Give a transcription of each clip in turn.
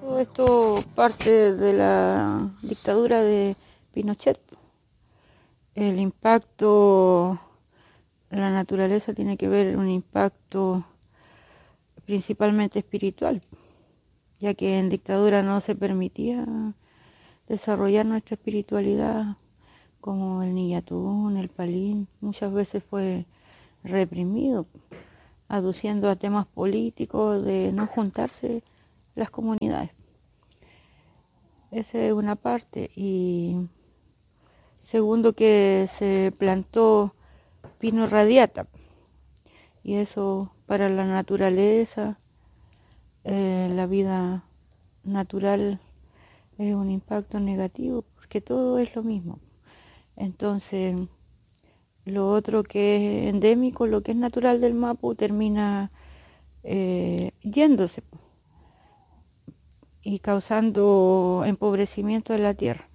Todo esto parte de la dictadura de Pinochet. El impacto en la naturaleza tiene que ver un impacto principalmente espiritual, ya que en dictadura no se permitía desarrollar nuestra espiritualidad como el Niyatún, el Palín. Muchas veces fue reprimido, aduciendo a temas políticos de no juntarse las comunidades. Esa es una parte. Y segundo, que se plantó pino radiata, y eso para la naturaleza, la vida natural, es un impacto negativo, porque todo es lo mismo. Entonces, lo otro que es endémico, lo que es natural del Mapu, termina yéndose y causando empobrecimiento de la tierra,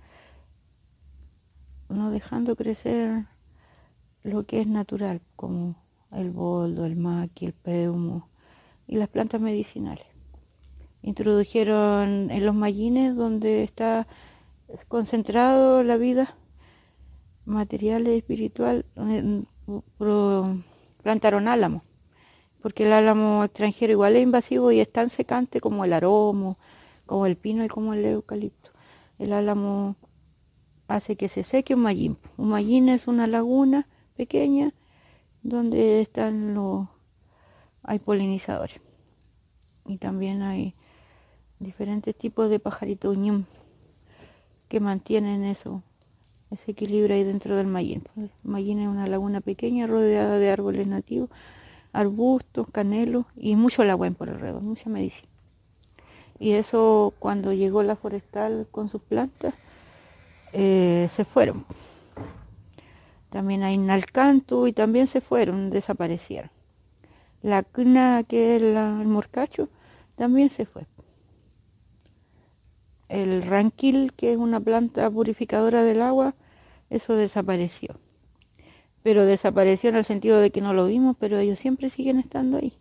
no dejando crecer lo que es natural, como el boldo, el maqui, el peumo y las plantas medicinales. Introdujeron en los mallines, donde está concentrado la vida material y espiritual, plantaron álamo, porque el álamo extranjero igual es invasivo y es tan secante como el aromo, como el pino y como el eucalipto. El álamo hace que se seque un mallín. Un mallín es una laguna pequeña donde hay polinizadores, y también hay diferentes tipos de pajaritos ñum que mantienen ese equilibrio ahí dentro del mallín. El mallín es una laguna pequeña rodeada de árboles nativos, arbustos, canelos y mucho lagüen por alrededor, mucha medicina. Y eso, cuando llegó la forestal con sus plantas, se fueron. También hay nalcantu y también se fueron, desaparecieron. La cna, que es el morcacho, también se fue. El ranquil, que es una planta purificadora del agua, eso desapareció. Pero desapareció en el sentido de que no lo vimos, pero ellos siempre siguen estando ahí.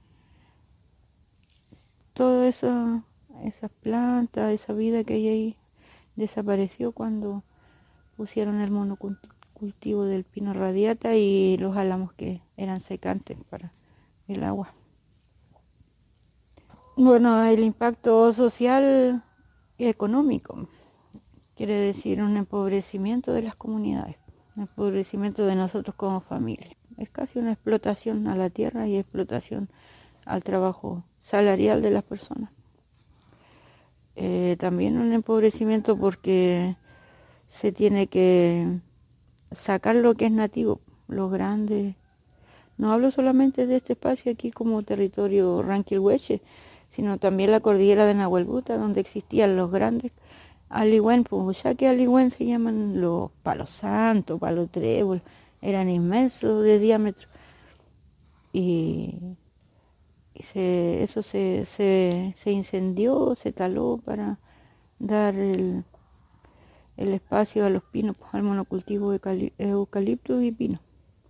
Toda esas plantas, esa vida que hay ahí, desapareció cuando pusieron el monocultivo del pino radiata y los álamos que eran secantes para el agua. Bueno, el impacto social y económico quiere decir un empobrecimiento de las comunidades, un empobrecimiento de nosotros como familia. Es casi una explotación a la tierra y explotación al trabajo salarial de las personas. También un empobrecimiento porque se tiene que sacar lo que es nativo, los grandes. No hablo solamente de este espacio aquí como territorio Ranquilhueche, sino también la cordillera de Nahuelbuta, donde existían los grandes aligüen, pues ya que aligüen se llaman los palos santos, palos trébol, eran inmensos de diámetro. Y eso se incendió, se taló para dar el espacio a los pinos, al monocultivo de eucalipto y pino.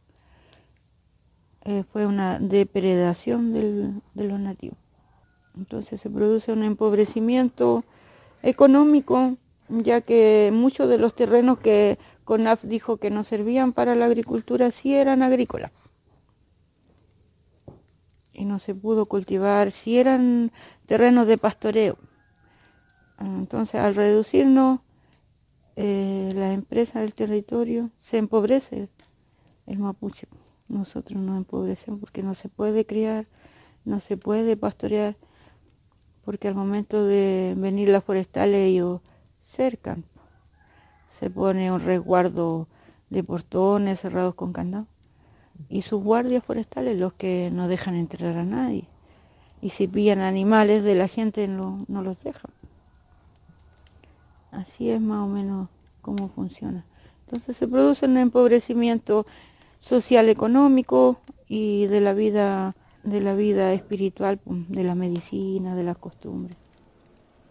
Fue una depredación de los nativos. Entonces se produce un empobrecimiento económico, ya que muchos de los terrenos que CONAF dijo que no servían para la agricultura sí eran agrícolas. Y no se pudo cultivar, sí eran terrenos de pastoreo. Entonces, al reducirnos la empresa del territorio, se empobrece el mapuche. Nosotros nos empobrecemos porque no se puede criar, no se puede pastorear, porque al momento de venir las forestales ellos cercan. Se pone un resguardo de portones cerrados con candado. Y sus guardias forestales, los que no dejan entrar a nadie. Y si pillan animales de la gente no los dejan. Así es más o menos cómo funciona. Entonces se produce un empobrecimiento social, económico y de la vida espiritual, de la medicina, de las costumbres.